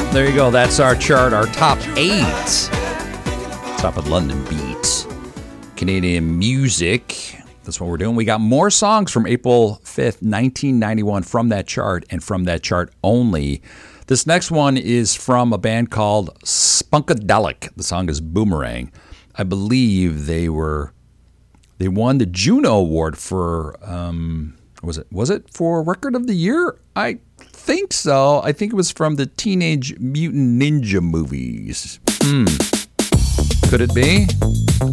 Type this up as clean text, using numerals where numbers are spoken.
There you go. That's our chart, our top 8. Top of London Beats. Canadian music. That's what we're doing. We got more songs from April 5th, 1991 from that chart and from that chart only. This next one is from a band called Spunkadelic. The song is Boomerang. I believe they won the Juno Award for was it for Record of the Year? I think so. I think it was from the Teenage Mutant Ninja movies. Could it be?